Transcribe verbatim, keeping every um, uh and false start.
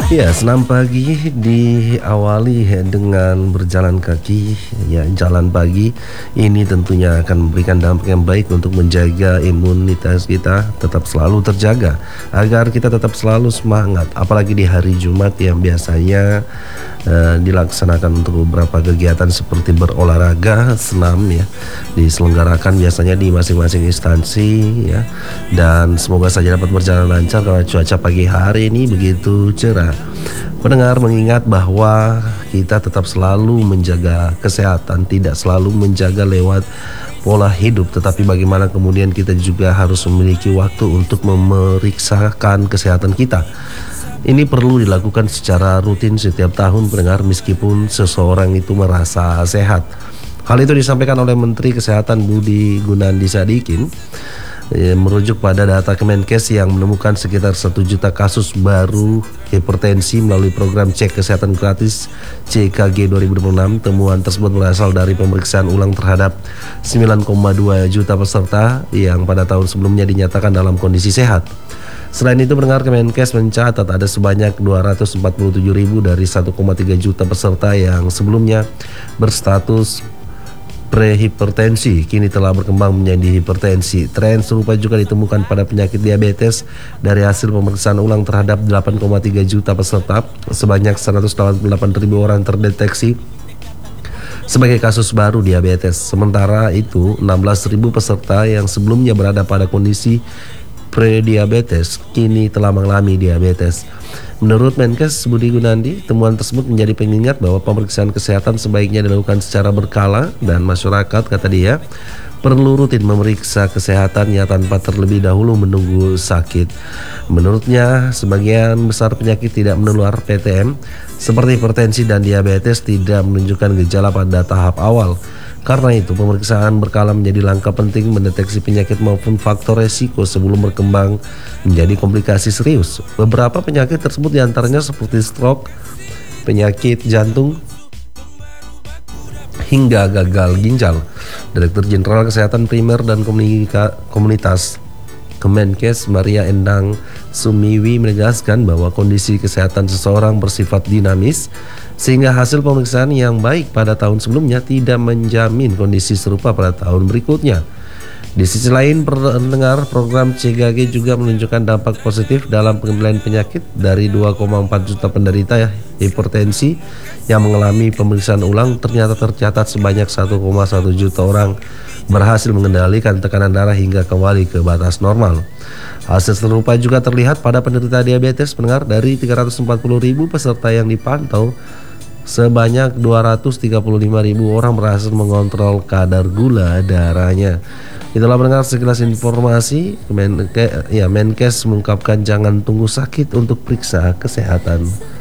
Ya, senam pagi diawali dengan berjalan kaki. Ya, jalan pagi ini tentunya akan memberikan dampak yang baik untuk menjaga imunitas kita tetap selalu terjaga, agar kita tetap selalu semangat. Apalagi di hari Jumat yang biasanya eh, dilaksanakan untuk beberapa kegiatan seperti berolahraga, senam ya, diselenggarakan biasanya di masing-masing instansi ya. Dan semoga saja dapat berjalan lancar karena cuaca pagi hari ini begitu cerah. Pendengar mengingat bahwa kita tetap selalu menjaga kesehatan, tidak selalu menjaga lewat pola hidup, tetapi bagaimana kemudian kita juga harus memiliki waktu untuk memeriksakan kesehatan kita. Ini perlu dilakukan secara rutin setiap tahun, pendengar, meskipun seseorang itu merasa sehat. Hal itu disampaikan oleh Menteri Kesehatan Budi Gunadi Sadikin, merujuk pada data Kemenkes yang menemukan sekitar satu juta kasus baru hipertensi melalui program cek kesehatan gratis C K G dua ribu dua puluh enam. Temuan tersebut berasal dari pemeriksaan ulang terhadap sembilan koma dua juta peserta yang pada tahun sebelumnya dinyatakan dalam kondisi sehat. Selain itu, pendengar, Kemenkes mencatat ada sebanyak dua ratus empat puluh tujuh ribu dari satu koma tiga juta peserta yang sebelumnya berstatus prehipertensi kini telah berkembang menjadi hipertensi. Tren serupa juga ditemukan pada penyakit diabetes dari hasil pemeriksaan ulang terhadap delapan koma tiga juta peserta. Sebanyak seratus delapan puluh delapan ribu orang terdeteksi sebagai kasus baru diabetes. Sementara itu, enam belas ribu peserta yang sebelumnya berada pada kondisi prediabetes kini telah mengalami diabetes. Menurut Menkes Budi Gunadi, temuan tersebut menjadi pengingat bahwa pemeriksaan kesehatan sebaiknya dilakukan secara berkala dan masyarakat, kata dia, perlu rutin memeriksa kesehatannya tanpa terlebih dahulu menunggu sakit. Menurutnya, sebagian besar penyakit tidak menular P T M seperti hipertensi dan diabetes tidak menunjukkan gejala pada tahap awal. Karena itu, pemeriksaan berkala menjadi langkah penting mendeteksi penyakit maupun faktor resiko sebelum berkembang menjadi komplikasi serius. Beberapa penyakit tersebut diantaranya seperti stroke, penyakit jantung, hingga gagal ginjal. Direktur Jenderal Kesehatan Primer dan Komunika- Komunitas Kemenkes Maria Endang Sumiwi menegaskan bahwa kondisi kesehatan seseorang bersifat dinamis, sehingga hasil pemeriksaan yang baik pada tahun sebelumnya tidak menjamin kondisi serupa pada tahun berikutnya. Di sisi lain, pendengar, program C K G juga menunjukkan dampak positif dalam pengendalian penyakit. Dari dua koma empat juta penderita hipertensi yang mengalami pemeriksaan ulang, ternyata tercatat sebanyak satu koma satu juta orang berhasil mengendalikan tekanan darah hingga kembali ke batas normal. Hasil serupa juga terlihat pada penderita diabetes, pendengar. Dari tiga ratus empat puluh ribu peserta yang dipantau, sebanyak dua ratus tiga puluh lima ribu orang berhasil mengontrol kadar gula darahnya. Itulah, pendengar, sekilas informasi. Menkes, ya, Menkes mengungkapkan jangan tunggu sakit untuk periksa kesehatan.